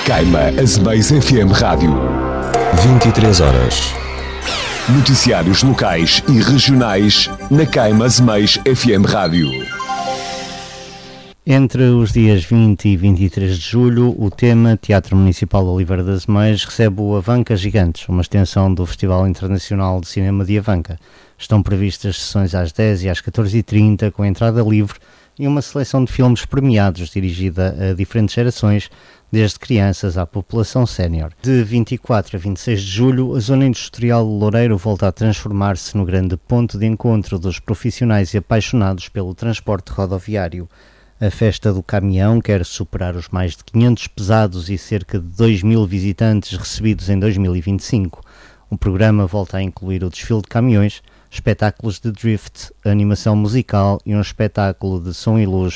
Caima Azemais FM Rádio. 23 horas. Noticiários locais e regionais na Caima Azemais FM Rádio. Entre os dias 20 e 23 de julho, o tema Teatro Municipal Oliveira das Meias recebe o Avanca Gigantes, uma extensão do Festival Internacional de Cinema de Avanca. Estão previstas sessões às 10 e às 14h30, com entrada livre e uma seleção de filmes premiados dirigida a diferentes gerações, desde crianças à população sénior. De 24 a 26 de julho, a Zona Industrial Loureiro volta a transformar-se no grande ponto de encontro dos profissionais e apaixonados pelo transporte rodoviário. A Festa do Caminhão quer superar os mais de 500 pesados e cerca de 2.000 visitantes recebidos em 2025. O programa volta a incluir o desfile de caminhões, espetáculos de drift, animação musical e um espetáculo de som e luz